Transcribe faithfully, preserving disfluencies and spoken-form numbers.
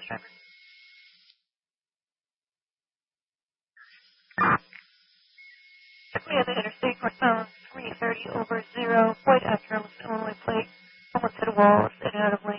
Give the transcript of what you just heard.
driver. Took me on the interstate northbound three thirty over zero, white Acura with Illinois plate, almost hit a wall, stayed out of lane.